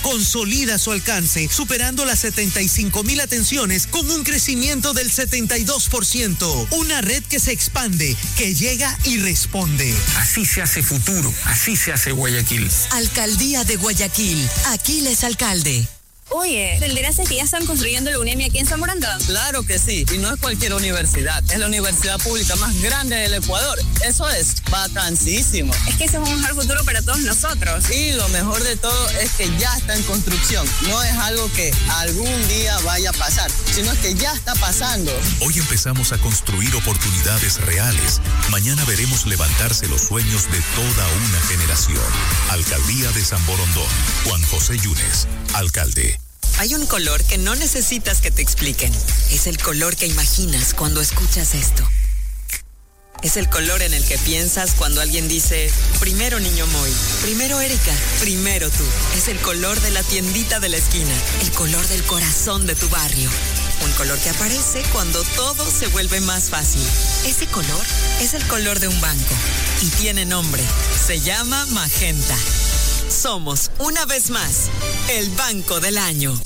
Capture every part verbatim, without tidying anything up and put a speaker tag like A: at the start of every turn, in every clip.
A: consolida su alcance, superando las setenta y cinco mil atenciones con un crecimiento del setenta y dos por ciento. Una red que se expande, que llega y responde.
B: Así se hace futuro, así se hace Guayaquil.
C: Alcaldía de Guayaquil, Aquiles Alcalde.
D: Oye, ¿te enteraste que ya están construyendo la UNEMI aquí en San Borondón?
E: Claro que sí, y no es cualquier universidad, es la universidad pública más grande del Ecuador. Eso es vacancísimo.
D: Es que ese es un mejor futuro para todos nosotros.
E: Y lo mejor de todo es que ya está en construcción. No es algo que algún día vaya a pasar, sino que ya está pasando.
F: Hoy empezamos a construir oportunidades reales. Mañana veremos levantarse los sueños de toda una generación. Alcaldía de San Borondón. Juan José Yunes, alcalde.
C: Hay un color que no necesitas que te expliquen. Es el color que imaginas cuando escuchas esto. Es el color en el que piensas cuando alguien dice, primero Niño Moy, primero Erika, primero tú. Es el color de la tiendita de la esquina, el color del corazón de tu barrio. Un color que aparece cuando todo se vuelve más fácil. Ese color es el color de un banco y tiene nombre. Se llama Magenta. Somos, una vez más, el Banco del Año.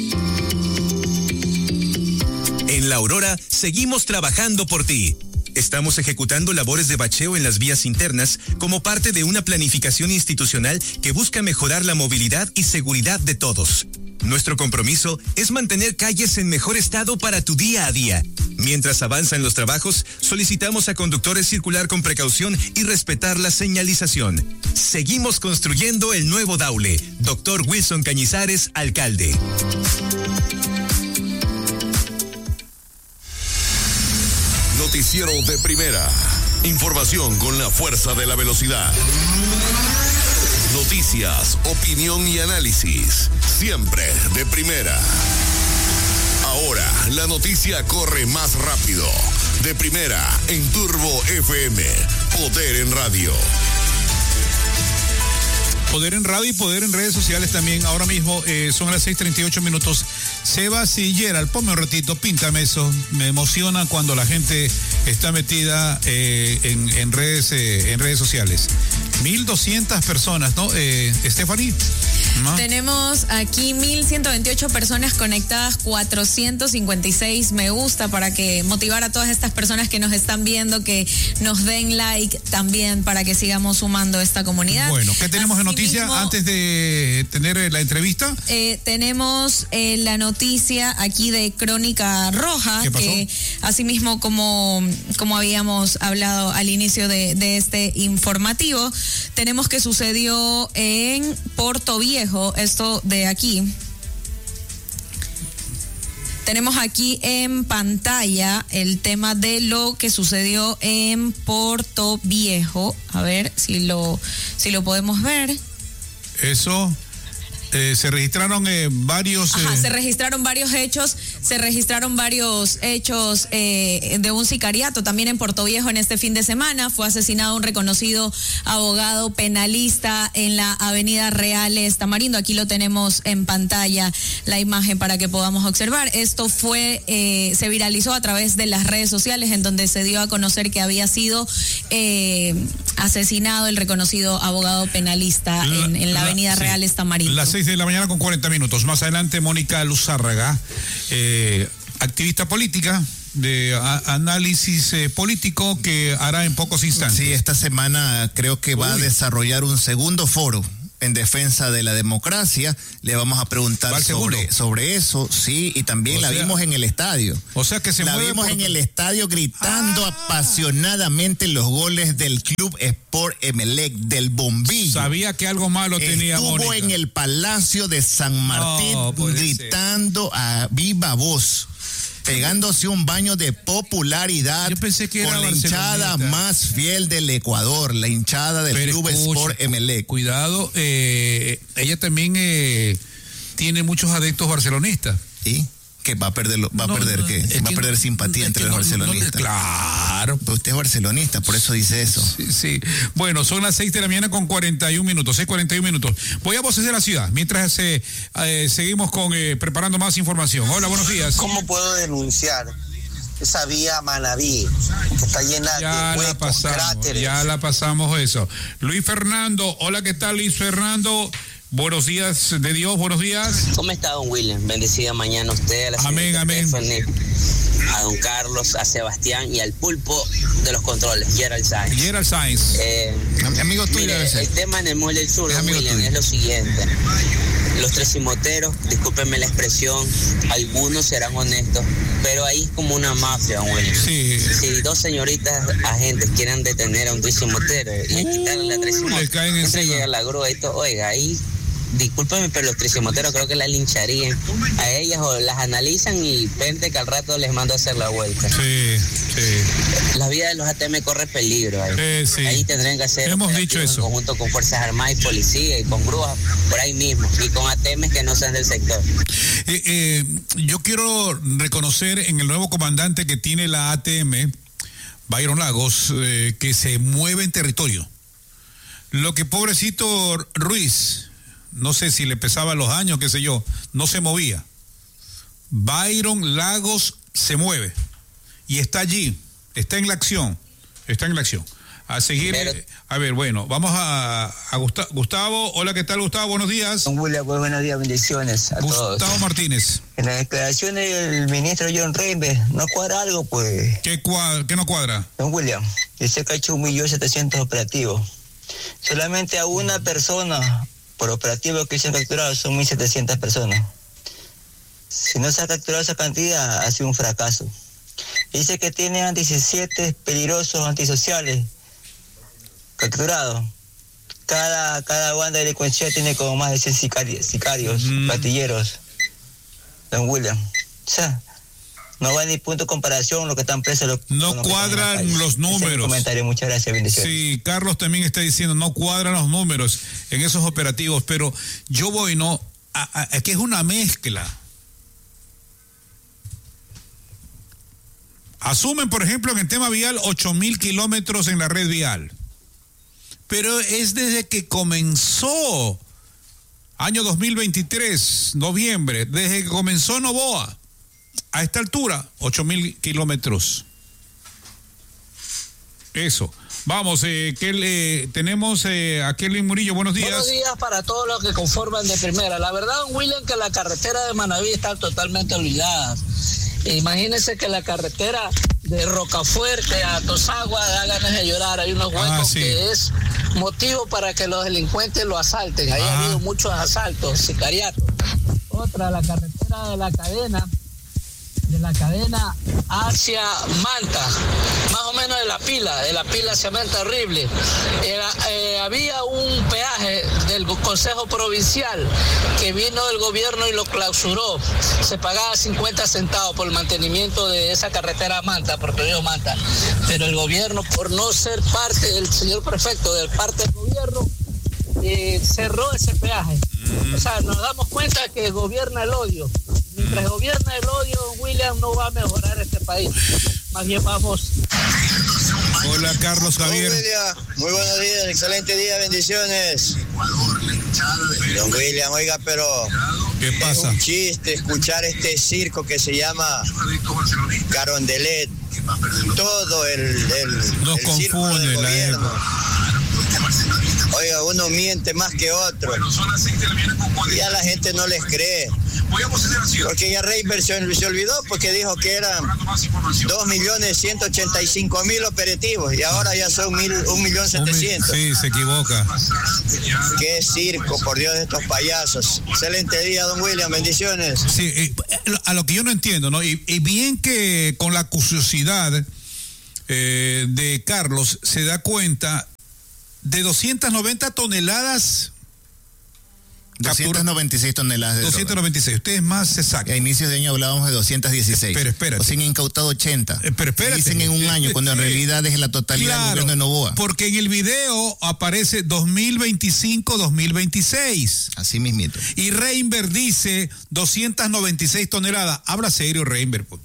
G: En La Aurora, seguimos trabajando por ti. Estamos ejecutando labores de bacheo en las vías internas como parte de una planificación institucional que busca mejorar la movilidad y seguridad de todos. Nuestro compromiso es mantener calles en mejor estado para tu día a día. Mientras avanzan los trabajos, solicitamos a conductores circular con precaución y respetar la señalización. Seguimos construyendo el nuevo Daule. Doctor Wilson Cañizares, alcalde.
H: Noticiero de primera. Información con la fuerza de la velocidad. Noticias, opinión y análisis. Siempre de primera. Ahora, la noticia corre más rápido. De primera, en Turbo F M. Poder en radio.
I: Poder en radio y poder en redes sociales también. Ahora mismo eh, son las seis treinta y ocho minutos. Sebas y Gerald, ponme un ratito, píntame eso. Me emociona cuando la gente está metida eh, en, en, redes, eh, en redes sociales. mil doscientas personas, ¿no? Eh, Stephanie. ¿No?
J: Tenemos aquí mil ciento veintiocho personas conectadas, cuatrocientos cincuenta y seis me gusta para que motivar a todas estas personas que nos están viendo, que nos den like también para que sigamos sumando esta comunidad.
I: Bueno, ¿qué tenemos de noticia
J: mismo,
I: antes de tener la entrevista?
J: Eh, tenemos eh, la noticia aquí de Crónica Roja,
I: ¿qué pasó?
J: Que asimismo como, como habíamos hablado al inicio de, de este informativo, tenemos que sucedió en Portoviejo. Esto de aquí. Tenemos aquí en pantalla el tema de lo que sucedió en Portoviejo. A ver si lo, si lo podemos ver.
I: Eso. Eh, se registraron eh, varios...
J: Ajá,
I: eh...
J: se registraron varios hechos, se registraron varios hechos eh, de un sicariato también en Portoviejo en este fin de semana. Fue asesinado un reconocido abogado penalista en la avenida Reales Tamarindo. Aquí lo tenemos en pantalla, la imagen para que podamos observar. Esto fue, eh, se viralizó a través de las redes sociales en donde se dio a conocer que había sido eh, asesinado el reconocido abogado penalista la, en, en la, la avenida sí, Reales Tamarindo.
I: Las seis de la mañana con cuarenta minutos. Más adelante, Mónica Luzárraga, eh, activista política de a, análisis eh, político que hará en pocos instantes.
K: Sí, esta semana creo que va Uy. a desarrollar un segundo foro en defensa de la democracia. Le vamos a preguntar sobre, sobre eso, sí, y también o la sea, vimos en el estadio.
I: O sea que se
K: La vimos por... en el estadio gritando ah. apasionadamente los goles del Club Sport Emelec, del bombillo.
I: Sabía que algo malo tenía
K: Estuvo
I: Mónica.
K: en el Palacio de San Martín oh, gritando ser. a viva voz, pegándose un baño de popularidad.
I: Yo pensé que era
K: con la hinchada más fiel del Ecuador, la hinchada del Pero Club escucha, Sport Emelec.
I: Cuidado, eh, ella también eh, tiene muchos adeptos barcelonistas.
K: ¿Y? ¿Qué va a perder? ¿Va a no, perder no, qué? ¿Va a perder no, simpatía entre los no, barcelonistas?
I: No, claro.
K: Pero usted es barcelonista, por eso dice eso.
I: Sí, sí. Bueno, son las seis de la mañana con cuarenta y un minutos, seis cuarenta y un minutos. Voy a Voces de la Ciudad, mientras eh, eh, seguimos con eh, preparando más información. Hola, buenos días.
L: ¿Cómo puedo denunciar esa vía Manaví, que está llena
I: ya
L: de huecos,
I: la pasamos,
L: cráteres?
I: Ya la pasamos eso. Luis Fernando, hola, ¿qué tal, Luis Fernando? Buenos días de Dios, buenos días.
M: ¿Cómo está, don William? Bendecida mañana a usted, a la
I: amén, amén.
M: Stephanie, a don Carlos, a Sebastián y al pulpo de los controles, Gerald Sainz.
I: Gerald Sainz.
M: Eh,
K: amigo tuyo.
M: Mire, el tema en el Mall del Sur, don William, tuyo. Es lo siguiente. Los tresimoteros, discúlpenme la expresión, algunos serán honestos, pero ahí es como una mafia, don William.
I: Sí.
M: Si dos señoritas agentes quieren detener a un tresimotero y quitarle la tresimotera, siempre llega la grúa y todo, oiga, ahí... Discúlpeme, pero los tresimoteros creo que la lincharían a ellas o las analizan y vente que al rato les mando a hacer la vuelta.
I: Sí, sí.
M: La vida de los A T M corre peligro ahí.
I: Eh, sí.
M: Ahí tendrían que hacer
I: hemos dicho eso
M: en conjunto con Fuerzas Armadas y Policía y con grúas por ahí mismo y con A T Ms que no sean del sector.
I: Eh, eh, yo quiero reconocer en el nuevo comandante que tiene la A T M, Byron Lagos, eh, que se mueve en territorio. Lo que pobrecito Ruiz, no sé si le pesaba los años, qué sé yo, no se movía. Byron Lagos se mueve y está allí, está en la acción, está en la acción. A seguir, Pero, a ver, bueno, vamos a, a Gustavo, Gustavo, hola, ¿qué tal, Gustavo? Buenos días.
N: Don William, pues, buenos días, bendiciones a
I: Gustavo
N: todos.
I: Martínez.
N: En la declaración del ministro John Reinberg, ¿no cuadra algo, pues?
I: ¿Qué, cuadra, qué no cuadra?
N: Don William, dice que ha hecho un millón setecientos operativos. Solamente a una persona por operativo que se han capturado son mil setecientas personas. Si no se ha capturado esa cantidad, ha sido un fracaso. Dice que tiene a diecisiete peligrosos antisociales capturados. Cada, cada banda delincuencial tiene como más de cien sicarios, sicarios mm. patilleros. Don William. O sea, no va ni punto de comparación lo que están presos. Lo,
I: no
N: lo
I: cuadran los números.
N: Comentario. Muchas gracias, bendiciones.
I: Sí, Carlos también está diciendo, no cuadran los números en esos operativos, pero yo voy, no, a, a, a que es una mezcla. Asumen, por ejemplo, en el tema vial, ocho mil kilómetros en la red vial. Pero es desde que comenzó, año dos mil veintitrés, noviembre, desde que comenzó Novoa. A esta altura, ocho mil kilómetros. Eso. Vamos, eh, que eh, tenemos eh, a Kelly Murillo. Buenos días.
O: Buenos días para todos los que conforman de primera. La verdad, don William, que la carretera de Manaví está totalmente olvidada. Imagínense que la carretera de Rocafuerte a Tosagua da ganas de llorar. Hay unos huecos ah, sí. que es motivo para que los delincuentes lo asalten. Ahí ah. ha habido muchos asaltos, sicariatos. Otra, la carretera de la cadena. de la cadena hacia Manta, más o menos de la pila, de la pila hacia Manta, horrible. Era, eh, había un peaje del Consejo Provincial que vino del gobierno y lo clausuró. Se pagaba cincuenta centavos por el mantenimiento de esa carretera a Manta, porque Río Manta. Pero el gobierno, por no ser parte del señor prefecto, del parte del gobierno, eh, cerró ese peaje. O sea, nos damos cuenta que gobierna el odio. Mientras gobierna el odio, William, no va a mejorar este país. Más bien vamos.
I: Hola, Carlos Javier.
P: Don William, muy buenos días, excelente día, bendiciones. Don William, oiga, pero
I: ¿qué pasa?
P: Es un chiste escuchar este circo que se llama Carondelet. Todo el, el,
I: Nos
P: el
I: confunde
P: del
I: la
P: gobierno. Oiga, uno miente más que otro. Y a la gente no les cree. Porque ya Reinberg se, se olvidó porque dijo que eran dos millones ciento ochenta y cinco mil operativos y ahora ya son mil, un millón setecientos.
I: Sí, se equivoca.
P: Qué circo, por Dios, de estos payasos. Excelente día, don William, bendiciones.
I: Sí, eh, a lo que yo no entiendo, ¿no? Y, y bien que con la curiosidad eh, de Carlos se da cuenta de doscientas noventa toneladas.
K: doscientas noventa y seis toneladas de
I: doscientas noventa y seis, usted es más exacto.
K: A inicios de año hablábamos de doscientas dieciséis.
I: Pero espérate.
K: O sea, han incautado ochenta.
I: Eh, pero espérate.
K: Dicen en un año, cuando en realidad es la totalidad
I: claro,
K: del gobierno de Novoa.
I: Porque en el video aparece dos mil veinticinco dos mil veintiséis.
K: Así mismito.
I: Y Reinberg dice doscientas noventa y seis toneladas. Habla serio, Reinberg. Pues.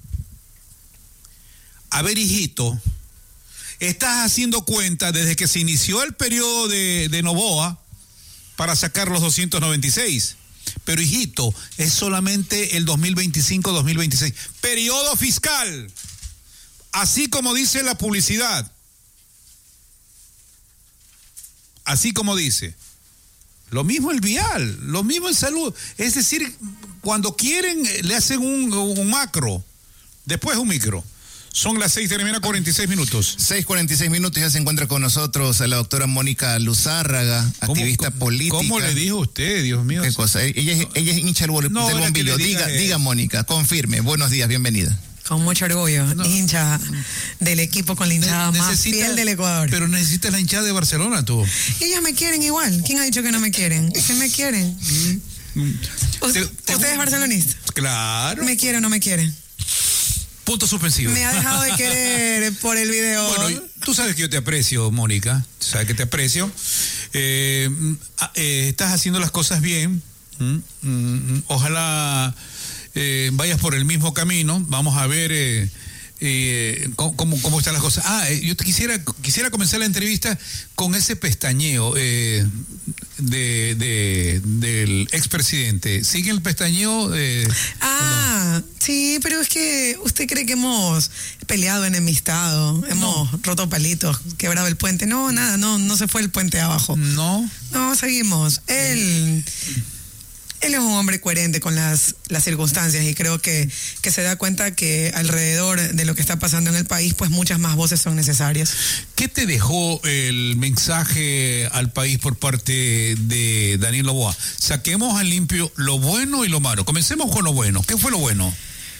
I: A ver, hijito, estás haciendo cuenta desde que se inició el periodo de, de Novoa para sacar los doscientos noventa y seis. Pero, hijito, es solamente el dos mil veinticinco dos mil veintiséis. Periodo fiscal. Así como dice la publicidad. Así como dice. Lo mismo el vial, lo mismo en salud. Es decir, cuando quieren le hacen un, un macro, después un micro. Son las seis de la mañana, cuarenta y seis minutos.
K: seis cuarenta y seis minutos, ya se encuentra con nosotros la doctora Mónica Luzárraga, activista
I: ¿Cómo,
K: política.
I: ¿Cómo le dijo usted, Dios mío?
K: ¿Qué cosa? Ella es, ella es hincha del, bol, no, del bombillo. Diga, diga, diga, Mónica, confirme. Buenos días, bienvenida.
Q: Con mucho orgullo, no. hincha del equipo con la hinchada ne- más fiel del Ecuador.
I: Pero necesitas la hinchada de Barcelona, tú.
Q: Ellas me quieren igual. ¿Quién ha dicho que no me quieren? ¿Qué me quieren? Mm. ¿Usted, te, ¿Usted es barcelonista?
I: Claro.
Q: ¿Me quiere o no me quiere?
I: Punto suspensivo.
Q: Me ha dejado de querer por el video.
I: Bueno, tú sabes que yo te aprecio, Mónica. Sabes que te aprecio. Eh, eh, estás haciendo las cosas bien. Mm, mm, ojalá eh, vayas por el mismo camino. Vamos a ver eh, eh, cómo, cómo están las cosas. Ah, eh, yo te quisiera, quisiera comenzar la entrevista con ese pestañeo eh, de, de, del expresidente. ¿Sigue el pestañeo? Eh,
Q: ah, no? Sí, pero es que usted cree que hemos peleado, enemistado, hemos no. roto palitos, quebrado el puente. No, nada, no, no se fue el puente abajo.
I: No.
Q: No, seguimos. Él... Él es un hombre coherente con las, las circunstancias y creo que, que se da cuenta que alrededor de lo que está pasando en el país, pues muchas más voces son necesarias.
I: ¿Qué te dejó el mensaje al país por parte de Daniel Noboa? Saquemos al limpio lo bueno y lo malo. Comencemos con lo bueno. ¿Qué fue lo bueno?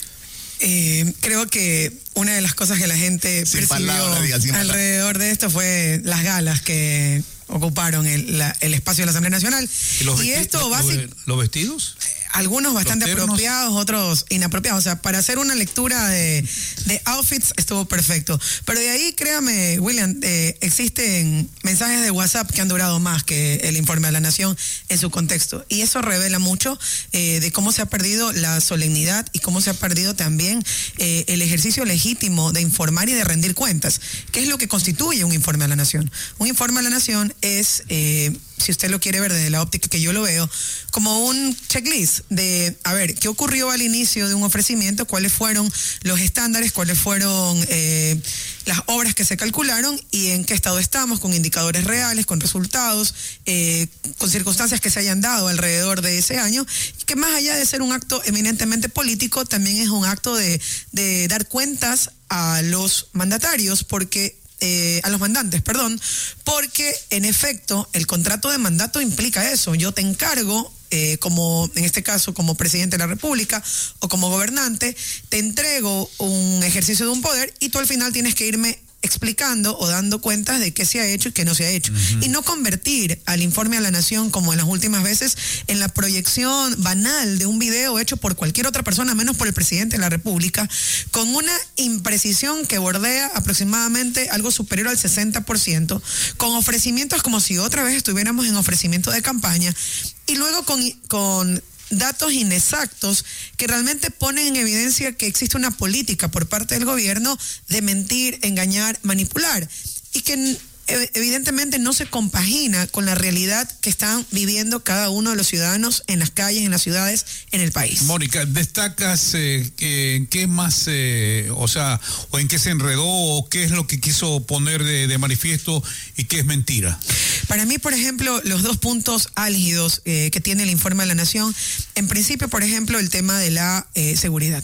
Q: Eh, creo que una de las cosas que la gente sin percibió palabra, diga, alrededor de esto fue las galas que ocuparon el, la, el espacio de la Asamblea Nacional.
I: ¿Y, los
Q: y
I: vesti-
Q: esto
I: los,
Q: básicamente...
I: ¿Los vestidos?
Q: Algunos bastante apropiados, otros inapropiados. O sea, para hacer una lectura de, de outfits estuvo perfecto. Pero de ahí, créame, William, eh, existen mensajes de WhatsApp que han durado más que el informe de la Nación en su contexto. Y eso revela mucho eh, de cómo se ha perdido la solemnidad y cómo se ha perdido también eh, el ejercicio legítimo de informar y de rendir cuentas. ¿Qué es lo que constituye un informe a la Nación? Un informe a la Nación es... Eh, si usted lo quiere ver desde la óptica que yo lo veo, como un checklist de, a ver, ¿qué ocurrió al inicio de un ofrecimiento? ¿Cuáles fueron los estándares? ¿Cuáles fueron eh, las obras que se calcularon? ¿Y en qué estado estamos? Con indicadores reales, con resultados, eh, con circunstancias que se hayan dado alrededor de ese año, y que más allá de ser un acto eminentemente político, también es un acto de, de dar cuentas a los mandatarios, porque... Eh, a los mandantes, perdón, porque en efecto el contrato de mandato implica eso. Yo te encargo, eh, como en este caso como presidente de la República o como gobernante, te entrego un ejercicio de un poder y tú al final tienes que irme explicando o dando cuentas de qué se ha hecho y qué no se ha hecho. Uh-huh. Y no convertir al informe a la Nación, como en las últimas veces, en la proyección banal de un video hecho por cualquier otra persona, menos por el presidente de la República, con una imprecisión que bordea aproximadamente algo superior al sesenta por ciento, con ofrecimientos como si otra vez estuviéramos en ofrecimiento de campaña, y luego con... con datos inexactos que realmente ponen en evidencia que existe una política por parte del gobierno de mentir, engañar, manipular, y que evidentemente no se compagina con la realidad que están viviendo cada uno de los ciudadanos en las calles, en las ciudades, en el país.
I: Mónica, ¿destacas eh, en qué más, eh, o sea, o en qué se enredó, o qué es lo que quiso poner de, de manifiesto y qué es mentira?
Q: Para mí, por ejemplo, los dos puntos álgidos eh, que tiene el informe de la Nación, en principio, por ejemplo, el tema de la eh, seguridad.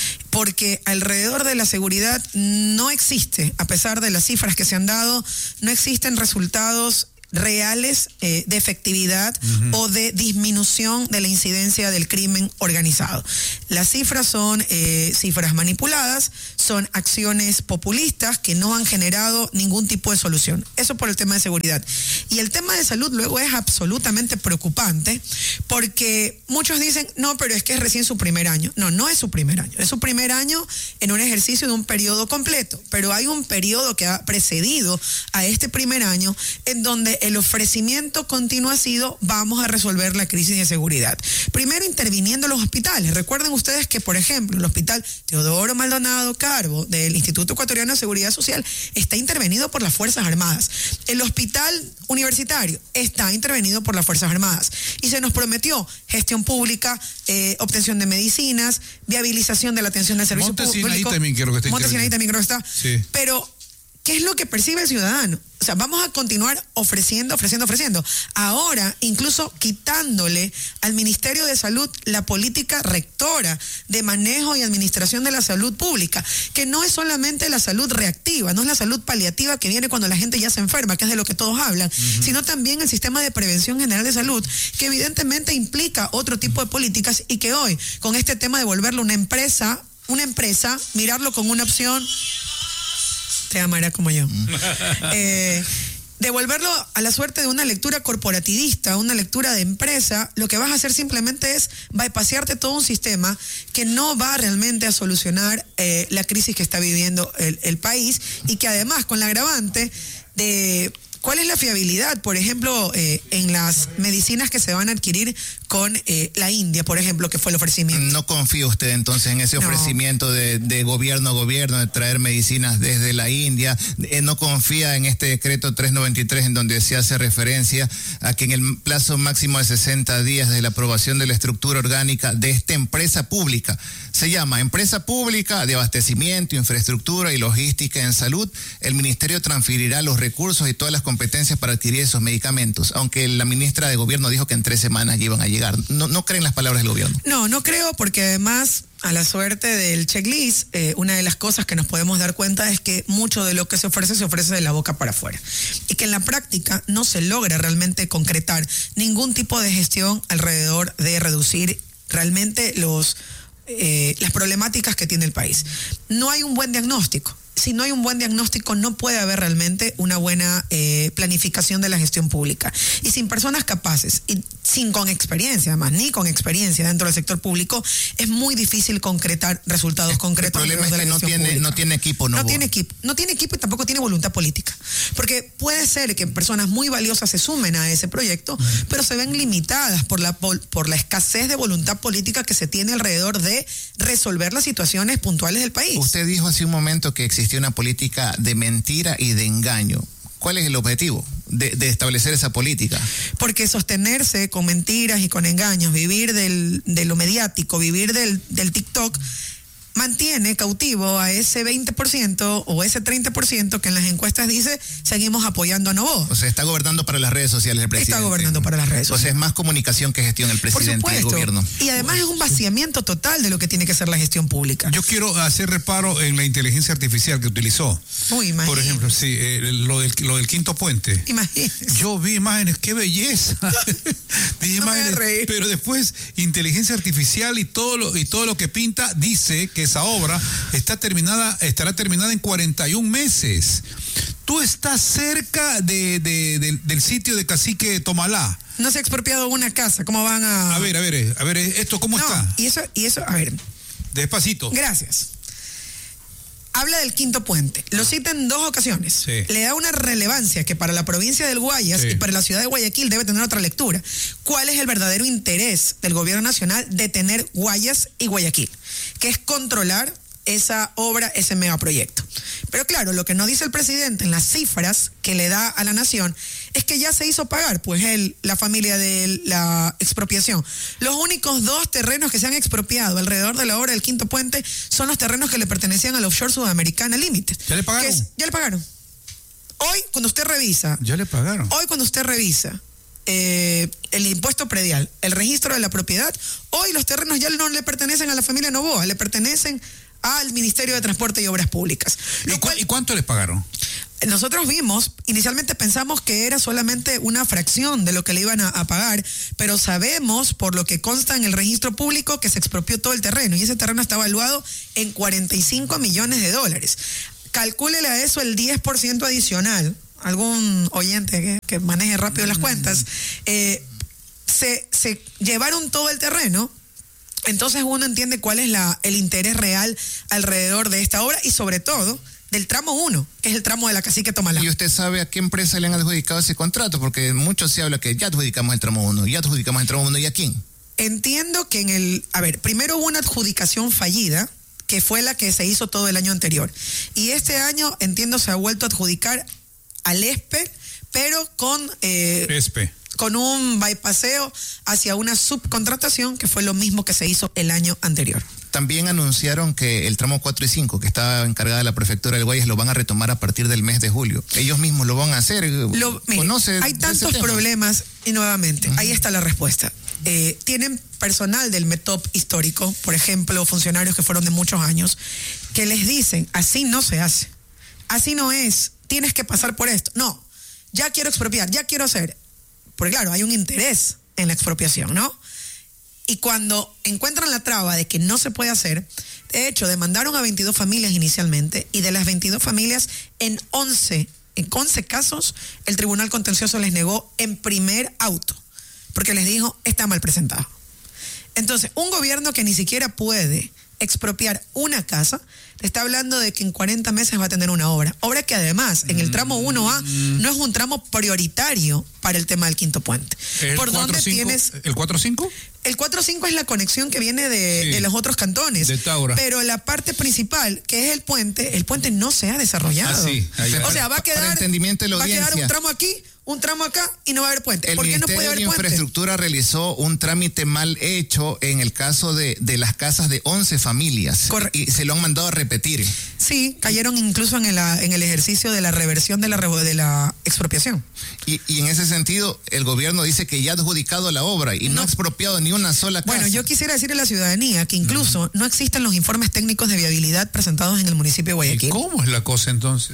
Q: Porque alrededor de la seguridad no existe, a pesar de las cifras que se han dado, no existen resultados reales eh, de efectividad uh-huh. o de disminución de la incidencia del crimen organizado. Las cifras son eh, cifras manipuladas, son acciones populistas que no han generado ningún tipo de solución. Eso por el tema de seguridad. Y el tema de salud luego es absolutamente preocupante, porque muchos dicen, no, pero es que es recién su primer año. No, no es su primer año. Es su primer año en un ejercicio de un periodo completo, pero hay un periodo que ha precedido a este primer año en donde el ofrecimiento continuo ha sido, vamos a resolver la crisis de seguridad. Primero, interviniendo los hospitales. Recuerden ustedes que, por ejemplo, el hospital Teodoro Maldonado Carbo del Instituto Ecuatoriano de Seguridad Social está intervenido por las Fuerzas Armadas. El hospital universitario está intervenido por las Fuerzas Armadas. Y se nos prometió gestión pública, eh, obtención de medicinas, viabilización de la atención del servicio
I: Monte
Q: público.
I: Sinaí también quiero que esté
Q: Monte Sinaí también creo que está.
I: Sí.
Q: Pero ¿qué es lo que percibe el ciudadano? O sea, vamos a continuar ofreciendo, ofreciendo, ofreciendo. Ahora, incluso quitándole al Ministerio de Salud la política rectora de manejo y administración de la salud pública, que no es solamente la salud reactiva, no es la salud paliativa que viene cuando la gente ya se enferma, que es de lo que todos hablan, uh-huh. sino también el sistema de prevención general de salud, que evidentemente implica otro tipo de políticas y que hoy, con este tema de volverlo una empresa, una empresa, mirarlo como una opción... Te amará como yo. eh, devolverlo a la suerte de una lectura corporativista, una lectura de empresa, lo que vas a hacer simplemente es bypasearte todo un sistema que no va realmente a solucionar eh, la crisis que está viviendo el, el país y que además con la agravante de... ¿Cuál es la fiabilidad, por ejemplo, eh, en las medicinas que se van a adquirir con eh, la India, por ejemplo, que fue el ofrecimiento?
K: ¿No confía usted entonces en ese no. ofrecimiento de, de gobierno a gobierno de traer medicinas desde la India? Eh, ¿No confía en este decreto trescientos noventa y tres en donde se hace referencia a que en el plazo máximo de sesenta días de la aprobación de la estructura orgánica de esta empresa pública, se llama Empresa Pública de Abastecimiento, Infraestructura y Logística en Salud, el Ministerio transferirá los recursos y todas las competencias para adquirir esos medicamentos, aunque la ministra de Gobierno dijo que en tres semanas ya iban a llegar? ¿No, no creen las palabras del gobierno?
Q: No, no creo, porque además, a la suerte del checklist, eh, una de las cosas que nos podemos dar cuenta es que mucho de lo que se ofrece, se ofrece de la boca para afuera. Y que en la práctica no se logra realmente concretar ningún tipo de gestión alrededor de reducir realmente los, eh, las problemáticas que tiene el país. No hay un buen diagnóstico. Si no hay un buen diagnóstico, no puede haber realmente una buena eh, planificación de la gestión pública. Y sin personas capaces, y sin con experiencia, además, ni con experiencia dentro del sector público, es muy difícil concretar resultados concretos.
K: El problema es que no tiene, no tiene equipo, ¿no?
Q: No tiene equipo, no tiene equipo y tampoco tiene voluntad política. Porque puede ser que personas muy valiosas se sumen a ese proyecto, pero se ven limitadas por la, por, por la escasez de voluntad política que se tiene alrededor de resolver las situaciones puntuales del país.
K: Usted dijo hace un momento que existe una política de mentira y de engaño. ¿Cuál es el objetivo de, de establecer esa política?
Q: Porque sostenerse con mentiras y con engaños, vivir del, de lo mediático, vivir del, del TikTok, mantiene cautivo a ese veinte por ciento o ese treinta por ciento que en las encuestas dice seguimos apoyando a Novoa.
K: O sea, está gobernando para las redes sociales el presidente.
Q: Está gobernando para las redes sociales.
K: O sea, es más comunicación que gestión el presidente del gobierno.
Q: Y además es un vaciamiento total de lo que tiene que ser la gestión pública.
I: Yo quiero hacer reparo en la inteligencia artificial que utilizó.
Q: Uy, imagínate.
I: Por ejemplo, sí, eh, lo, del, lo del quinto puente.
Q: Imagínese.
I: Yo vi imágenes, qué belleza. vi
Q: no
I: imágenes, pero después inteligencia artificial y todo lo y todo lo que pinta dice que esa obra está terminada, estará terminada en cuarenta y un meses. Tú estás cerca de, de, de, del sitio de Cacique Tomalá.
Q: No se ha expropiado una casa, ¿cómo van a...?
I: A ver, a ver, a ver, ¿esto cómo
Q: no,
I: está?
Q: Y eso, y eso, a ver.
I: Despacito.
Q: Gracias. Habla del quinto puente. Lo cita en dos ocasiones.
I: Sí.
Q: Le da una relevancia que para la provincia del Guayas sí. y para la ciudad de Guayaquil debe tener otra lectura. ¿Cuál es el verdadero interés del gobierno nacional de tener Guayas y Guayaquil? Que es controlar esa obra, ese megaproyecto. Pero claro, lo que no dice el presidente en las cifras que le da a la nación es que ya se hizo pagar, pues él, la familia de la expropiación. Los únicos dos terrenos que se han expropiado alrededor de la obra del quinto puente son los terrenos que le pertenecían al Offshore Sudamericana Limited.
I: ¿Ya le pagaron?
Q: Es, ya le pagaron. Hoy, cuando usted revisa...
I: Ya le pagaron.
Q: Hoy, cuando usted revisa eh, el impuesto predial, el registro de la propiedad, hoy los terrenos ya no le pertenecen a la familia Novoa, le pertenecen al Ministerio de Transporte y Obras Públicas.
I: ¿Y, cu- cual, ¿Y cuánto les pagaron?
Q: Nosotros vimos, inicialmente pensamos que era solamente una fracción de lo que le iban a, a pagar, pero sabemos, por lo que consta en el registro público, que se expropió todo el terreno, y ese terreno está evaluado en cuarenta y cinco millones de dólares. Calcúlele a eso el diez por ciento adicional, algún oyente que, que maneje rápido las cuentas, eh, se, se llevaron todo el terreno. Entonces uno entiende cuál es la, el interés real alrededor de esta obra y sobre todo del tramo uno, que es el tramo de la Cacique Tomalá.
K: ¿Y usted sabe a qué empresa le han adjudicado ese contrato? Porque mucho se habla que ya adjudicamos el tramo uno, ya adjudicamos el tramo uno, ¿y a quién?
Q: Entiendo que en el... A ver, primero hubo una adjudicación fallida, que fue la que se hizo todo el año anterior. Y este año, entiendo, se ha vuelto a adjudicar al E S P E, pero con... Eh,
I: E S P E.
Q: con un bypasseo hacia una subcontratación, que fue lo mismo que se hizo el año anterior.
K: También anunciaron que el tramo cuatro y cinco, que está encargada de la prefectura del Guayas, lo van a retomar a partir del mes de julio. Ellos mismos lo van a hacer.
Q: Lo, mire, hay tantos problemas y nuevamente, uh-huh. ahí está la respuesta. Eh, tienen personal del METOP histórico, por ejemplo, funcionarios que fueron de muchos años, que les dicen, así no se hace, así no es, tienes que pasar por esto. No, ya quiero expropiar, ya quiero hacer. Porque claro, hay un interés en la expropiación, ¿no? Y cuando encuentran la traba de que no se puede hacer, de hecho, demandaron a veintidós familias inicialmente, y de las veintidós familias, en once, en once casos, el Tribunal Contencioso les negó en primer auto, porque les dijo, está mal presentado. Entonces, un gobierno que ni siquiera puede expropiar una casa, le está hablando de que en cuarenta meses va a tener una obra. Obra que además, en el tramo uno A, no es un tramo prioritario para el tema del quinto puente.
I: ¿Por dónde tienes? ¿El cuatro cinco?
Q: El cuatro cinco es la conexión que viene de, sí, de los otros cantones.
I: De Taura.
Q: Pero la parte principal, que es el puente, el puente no se ha desarrollado.
I: Ah, sí,
Q: o sea, va a quedar, va a quedar un tramo aquí, un tramo acá y no va a haber puente.
K: El
Q: ¿Por qué no puede haber
K: Ministerio de
Q: puente?
K: Infraestructura realizó un trámite mal hecho en el caso de, de las casas de once familias.
Q: Correcto.
K: Y se lo han mandado a repetir.
Q: Sí, cayeron incluso en el, en el ejercicio de la reversión de la, de la expropiación.
K: Y, y en ese sentido, el gobierno dice que ya ha adjudicado la obra y no, no ha expropiado ni una sola casa.
Q: Bueno, yo quisiera decirle a la ciudadanía que incluso uh-huh. no existen los informes técnicos de viabilidad presentados en el municipio de Guayaquil.
I: ¿Y cómo es la cosa entonces?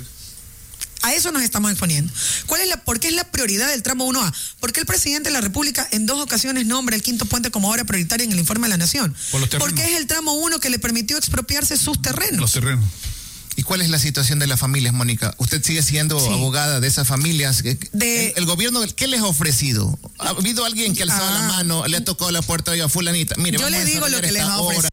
Q: A eso nos estamos exponiendo. ¿Cuál es la, ¿Por qué es la prioridad del tramo uno A? ¿Por qué el presidente de la República en dos ocasiones nombra el quinto puente como obra prioritaria en el informe de la Nación?
I: Por los terrenos.
Q: Porque es el tramo uno que le permitió expropiarse sus terrenos.
I: Los terrenos.
K: ¿Y cuál es la situación de las familias, Mónica? Usted sigue siendo sí. abogada de esas familias. De... El, el gobierno, ¿qué les ha ofrecido? ¿Ha habido alguien que ha alzado ah. la mano, le ha tocado la puerta a fulanita? Mire,
Q: yo le digo lo que les ha ofrecido.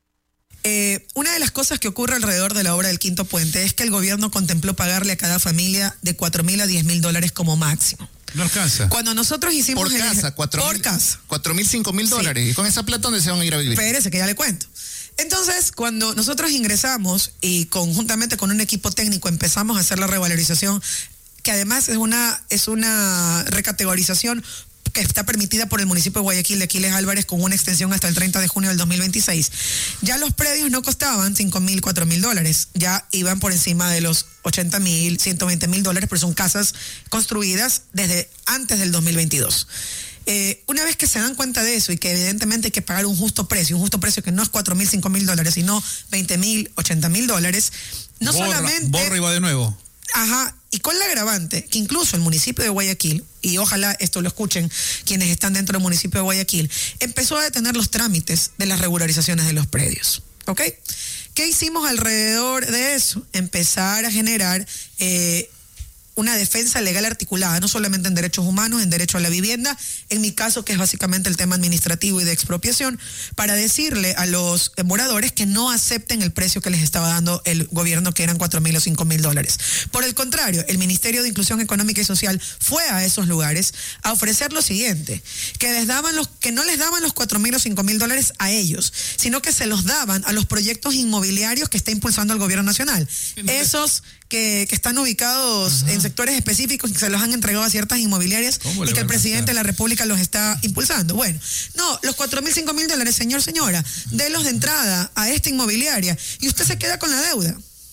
Q: Eh, una de las cosas que ocurre alrededor de la obra del quinto puente es que el gobierno contempló pagarle a cada familia de cuatro mil a diez mil dólares como máximo.
I: No alcanza.
Q: Cuando nosotros hicimos...
K: Por casa,
Q: el...
K: cuatro
Q: por
K: mil,
Q: casa.
K: cuatro mil, cinco mil dólares. Sí. ¿Y con esa plata dónde se van a ir a vivir?
Q: Espérese, que ya le cuento. Entonces, cuando nosotros ingresamos y conjuntamente con un equipo técnico empezamos a hacer la revalorización, que además es una, es una recategorización que está permitida por el municipio de Guayaquil de Aquiles Álvarez con una extensión hasta el treinta de junio del dos mil veintiséis. Ya los predios no costaban cinco mil, cuatro mil dólares, ya iban por encima de los ochenta mil, ciento veinte mil dólares, pero son casas construidas desde antes del dos mil veintidós. Eh, una vez que se dan cuenta de eso y que evidentemente hay que pagar un justo precio, un justo precio que no es cuatro mil, cinco mil dólares, sino veinte mil, ochenta mil dólares, no
I: borra,
Q: solamente...
I: Borra y va de nuevo.
Q: Ajá, y con la agravante que incluso el municipio de Guayaquil, y ojalá esto lo escuchen quienes están dentro del municipio de Guayaquil, empezó a detener los trámites de las regularizaciones de los predios, ¿ok? ¿Qué hicimos alrededor de eso? Empezar a generar eh, una defensa legal articulada, no solamente en derechos humanos, en derecho a la vivienda, en mi caso, que es básicamente el tema administrativo y de expropiación, para decirle a los moradores que no acepten el precio que les estaba dando el gobierno, que eran cuatro mil o cinco mil dólares. Por el contrario, el Ministerio de Inclusión Económica y Social fue a esos lugares a ofrecer lo siguiente, que les daban los, que no les daban los cuatro mil o cinco mil dólares a ellos, sino que se los daban a los proyectos inmobiliarios que está impulsando el gobierno nacional. Esos que, que están ubicados uh-huh. en sectores específicos, que se los han entregado a ciertas inmobiliarias y que el presidente de la República los está impulsando. Bueno, no, los cuatro mil, cinco mil dólares, señor, señora, délos de entrada a esta inmobiliaria y usted se queda con la deuda.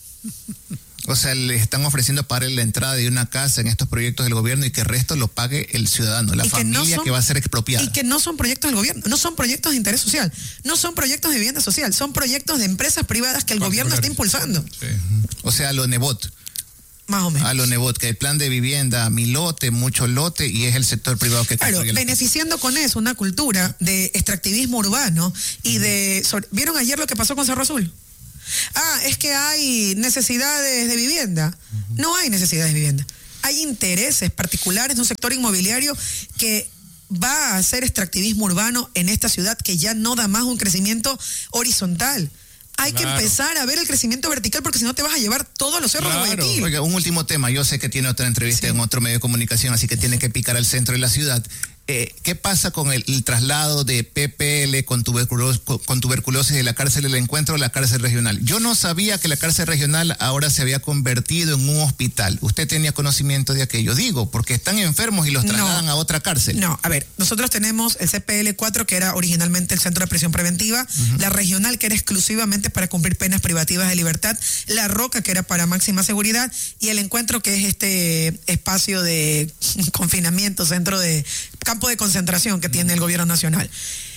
K: O sea, le están ofreciendo pagar la entrada de una casa en estos proyectos del gobierno y que el resto lo pague el ciudadano, la familia que, no son, que va a ser expropiada.
Q: Y que no son proyectos del gobierno, no son proyectos de interés social, no son proyectos de vivienda social, son proyectos de empresas privadas que el gobierno está impulsando.
K: Sí. O sea, lo Nebot.
Q: Más o menos.
K: A lo Nebot, que el plan de vivienda, mi lote, mucho lote, y es el sector privado que
Q: claro, beneficiando con eso una cultura de extractivismo urbano y uh-huh. de... Sobre, ¿vieron ayer lo que pasó con Cerro Azul? Ah, es que hay necesidades de vivienda. Uh-huh. No hay necesidades de vivienda. Hay intereses particulares de un sector inmobiliario que va a hacer extractivismo urbano en esta ciudad que ya no da más un crecimiento horizontal. Hay claro. que empezar a ver el crecimiento vertical porque si no te vas a llevar todos los cerros claro. de Guayaquil.
K: Oiga, un último tema. Yo sé que tiene otra entrevista sí. en otro medio de comunicación, así que tiene que picar al centro de la ciudad. Eh, ¿Qué pasa con el, el traslado de P P L con tuberculosis, con tuberculosis de la cárcel del Encuentro a la cárcel regional? Yo no sabía que la cárcel regional ahora se había convertido en un hospital. ¿Usted tenía conocimiento de aquello? Digo, porque están enfermos y los trasladan no, a otra cárcel.
Q: No, a ver, nosotros tenemos el C P L cuatro, que era originalmente el Centro de Prisión Preventiva, uh-huh. la regional, que era exclusivamente para cumplir penas privativas de libertad, la Roca, que era para máxima seguridad, y el Encuentro, que es este espacio de confinamiento, centro de campo de concentración que tiene el gobierno nacional.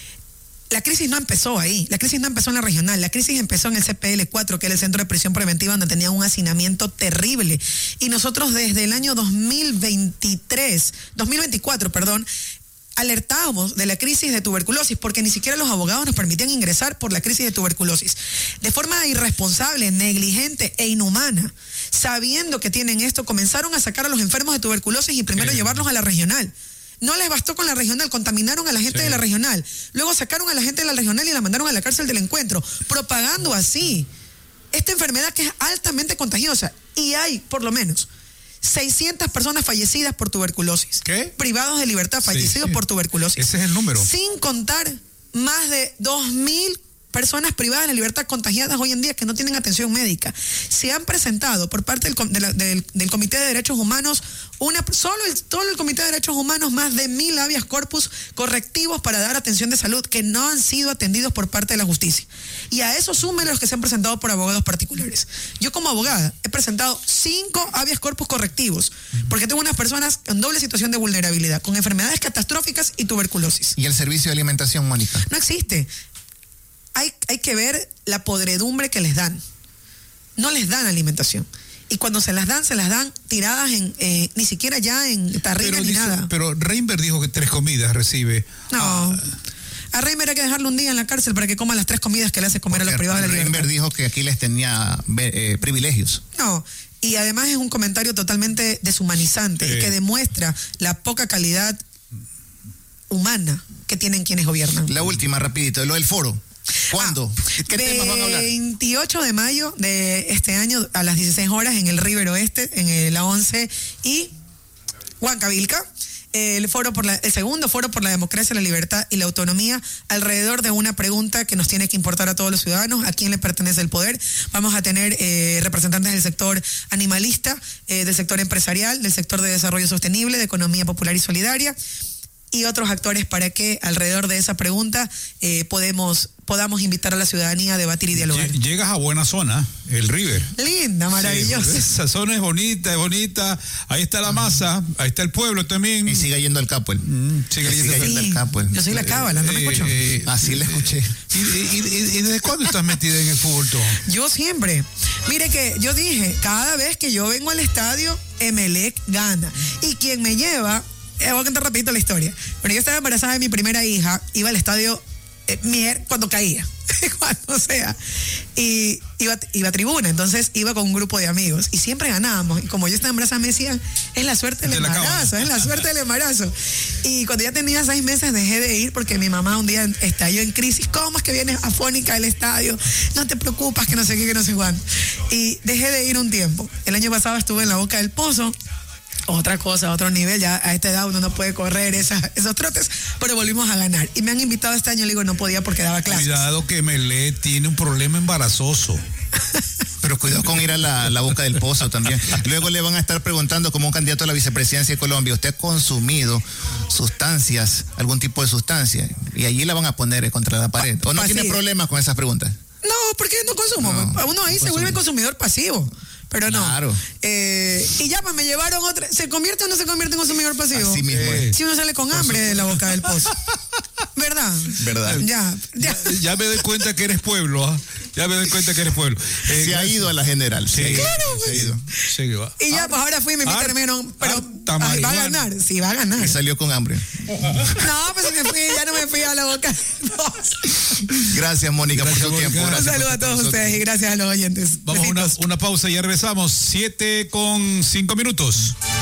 Q: La crisis no empezó ahí, la crisis no empezó en la regional, la crisis empezó en el C P L cuatro, que era el Centro de Prisión Preventiva, donde tenía un hacinamiento terrible. Y nosotros desde el año dos mil veintitrés, dos mil veinticuatro, perdón, alertábamos de la crisis de tuberculosis, porque ni siquiera los abogados nos permitían ingresar por la crisis de tuberculosis. De forma irresponsable, negligente e inhumana, sabiendo que tienen esto, comenzaron a sacar a los enfermos de tuberculosis y primero llevarlos a la regional. No les bastó con la regional, contaminaron a la gente sí. de la regional. Luego sacaron a la gente de la regional y la mandaron a la cárcel del Encuentro, propagando así esta enfermedad que es altamente contagiosa. Y hay, por lo menos, seiscientas personas fallecidas por tuberculosis.
I: ¿Qué?
Q: Privados de libertad, fallecidos sí, sí. por tuberculosis.
I: Ese es el número.
Q: Sin contar más de dos mil personas privadas de la libertad contagiadas hoy en día que no tienen atención médica. Se han presentado por parte del, de la, del, del Comité de Derechos Humanos, una, solo, el, solo el Comité de Derechos Humanos, más de mil habeas corpus correctivos para dar atención de salud que no han sido atendidos por parte de la justicia. Y a eso súmenle los que se han presentado por abogados particulares. Yo como abogada he presentado cinco habeas corpus correctivos porque tengo unas personas en doble situación de vulnerabilidad, con enfermedades catastróficas y tuberculosis.
K: ¿Y el servicio de alimentación, Mónica?
Q: No existe. Hay, hay que ver la podredumbre que les dan. No les dan alimentación. Y cuando se las dan, se las dan tiradas en, eh, ni siquiera ya en tarrina ni dice, nada.
I: Pero Reinberg dijo que tres comidas recibe.
Q: No. Ah. A Reinberg hay que dejarlo un día en la cárcel para que coma las tres comidas que le hace comer Porque a los privados de la libertad.
K: Reinberg dijo que aquí les tenía eh, privilegios.
Q: No. Y además es un comentario totalmente deshumanizante eh. y que demuestra la poca calidad humana que tienen quienes gobiernan.
K: La última, rapidito, lo del foro. ¿Cuándo?
Q: Ah, ¿Qué temas van a hablar? veintiocho de mayo de este año a las dieciséis horas en el River Oeste, en la once y Huancavilca. El foro por la, el segundo foro por la democracia, la libertad y la autonomía, alrededor de una pregunta que nos tiene que importar a todos los ciudadanos: ¿a quién le pertenece el poder? Vamos a tener eh, representantes del sector animalista, eh, del sector empresarial, del sector de desarrollo sostenible, de economía popular y solidaria, y otros actores para que alrededor de esa pregunta eh, podemos, podamos invitar a la ciudadanía a debatir y dialogar.
I: Llegas a buena zona, el River.
Q: Linda, maravillosa.
I: Sí, esa zona es bonita, es bonita. Ahí está la masa, ahí está el pueblo también.
K: Y sigue yendo al Capel. Mm,
I: sigue
K: sigue
I: yendo
K: sí, al Capel.
Q: Yo soy la cábala, ¿no me escucho?
K: Eh, eh, Así le escuché.
I: ¿Y, y, y, y desde cuándo estás metida en el fútbol todo?
Q: Yo siempre. Mire que yo dije, cada vez que yo vengo al estadio, Emelec gana. Y quien me lleva... Eh, voy a contar rapidito la historia. Bueno, yo estaba embarazada de mi primera hija, iba al estadio eh, mier, cuando caía, cuando sea, y iba, iba a tribuna, entonces iba con un grupo de amigos y siempre ganábamos. Y como yo estaba embarazada me decían, es la suerte del embarazo, es la suerte del embarazo. Y cuando ya tenía seis meses dejé de ir porque mi mamá un día estalló en crisis. ¿Cómo es que vienes afónica al estadio? No te preocupas, que no sé qué, que no sé cuándo. Y dejé de ir un tiempo. El año pasado estuve en la Boca del Pozo. Otra cosa, otro nivel, ya a esta edad uno no puede correr esa, esos trotes, pero volvimos a ganar. Y me han invitado este año, le digo, no podía porque daba clases.
I: Cuidado que Melé tiene un problema embarazoso.
K: Pero cuidado con ir a la, la Boca del Pozo también. Luego le van a estar preguntando, como un candidato a la vicepresidencia de Colombia, ¿usted ha consumido sustancias, algún tipo de sustancia? Y allí la van a poner contra la pared. ¿O no tiene problemas con esas preguntas?
Q: No, porque no consumo. No, uno ahí no se vuelve consumidor pasivo. Pero no.
K: Claro.
Q: Eh, y ya, pues me llevaron otra. ¿Se convierte o no se convierte en consumidor pasivo?
K: Así mismo es.
Q: Si uno sale con hambre de la Boca del Pozo. ¿Verdad?
K: ¿Verdad?
Q: Ya, ya.
I: Ya, ya me doy cuenta que eres pueblo, ¿ah? ¿eh? Ya me doy cuenta que eres pueblo.
K: Eh, se ha ido a la general.
I: Sí,
Q: claro, pues.
I: Se ha ido. Sí, va.
Q: Y ya, pues ahora fui y me invitaron, me dijeron, pero ay, va a ganar. Sí, va a ganar.
K: Y salió con hambre.
Q: No, pues si me fui, ya no me fui a la Boca del Pozo.
K: Gracias, Mónica,
I: gracias,
K: por su
I: Mónica.
K: tiempo.
Q: Gracias. Un saludo a todos ustedes y gracias a los oyentes.
I: Vamos a una, una pausa y ya regresamos. Siete con cinco minutos.